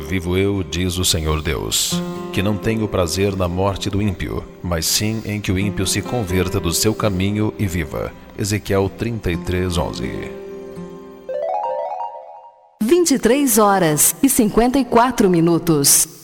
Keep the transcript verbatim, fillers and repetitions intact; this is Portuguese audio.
Vivo eu, diz o Senhor Deus, que não tenho prazer na morte do ímpio, mas sim em que o ímpio se converta do seu caminho e viva. Ezequiel trinta e três, onze. vinte e três horas e cinquenta e quatro minutos.